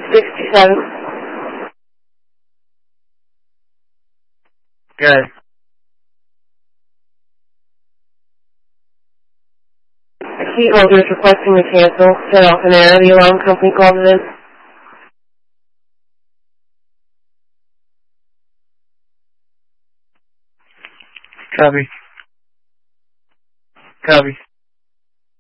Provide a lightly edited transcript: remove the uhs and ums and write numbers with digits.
67. Good. The key holder is requesting to cancel. Set off an error. The alarm company called it in. Copy. Copy.